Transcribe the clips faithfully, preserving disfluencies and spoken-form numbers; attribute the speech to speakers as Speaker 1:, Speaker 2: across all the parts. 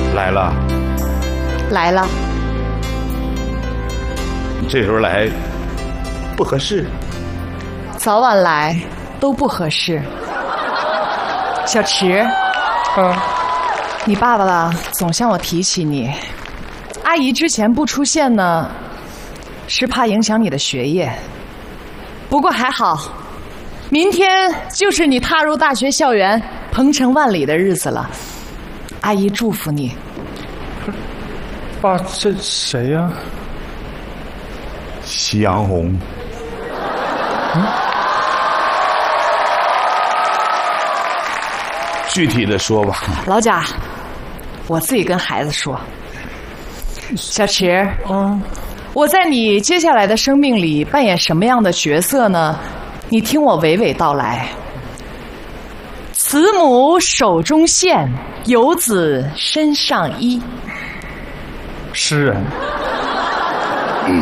Speaker 1: 来了，
Speaker 2: 来了。
Speaker 1: 这时候来不合适，
Speaker 2: 早晚来都不合适。小池，
Speaker 3: 嗯，
Speaker 2: 你爸爸总向我提起你，阿姨之前不出现呢，是怕影响你的学业。不过还好，明天就是你踏入大学校园鹏程万里的日子了。阿姨祝福你。
Speaker 3: 爸，这谁呀？
Speaker 1: 夕阳红。
Speaker 3: 嗯，
Speaker 1: 具体的说吧。
Speaker 2: 老贾，我自己跟孩子说。小池，
Speaker 3: 嗯，
Speaker 2: 我在你接下来的生命里扮演什么样的角色呢？你听我娓娓道来。慈母手中线，游子身上衣。
Speaker 3: 诗人。
Speaker 1: 嗯，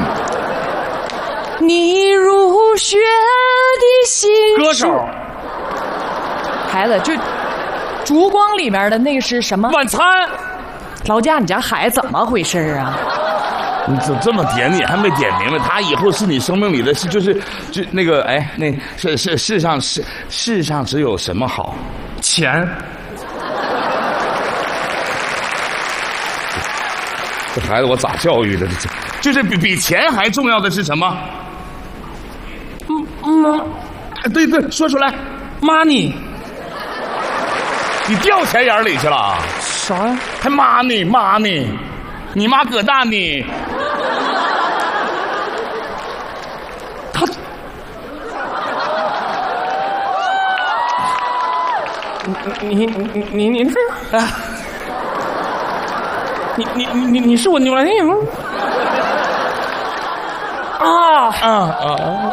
Speaker 2: 你入学的心。
Speaker 3: 歌手。
Speaker 2: 孩子，就烛光里面的那个是什么？
Speaker 3: 晚餐。
Speaker 2: 老贾，你家孩子怎么回事啊？
Speaker 1: 你怎这么点你还没点明白？他以后是你生命里的，是就是就那个哎，那是是世上是世上只有什么好？
Speaker 3: 钱。
Speaker 1: 这孩子我咋教育的？这就是比比钱还重要的是什么？
Speaker 3: 嗯嗯，
Speaker 1: 对对，说出来
Speaker 3: ，money。
Speaker 1: 你掉钱眼里去了？
Speaker 3: 啥呀？
Speaker 1: 还 money money， 你妈葛大你。
Speaker 3: 他，你你你你你这，啊，你你你你是我女朋友吗？啊
Speaker 1: 啊啊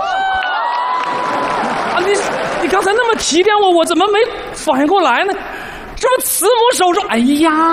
Speaker 3: 啊！你你刚才那么提点我，我怎么没反应过来呢？这不慈母手中，哎呀！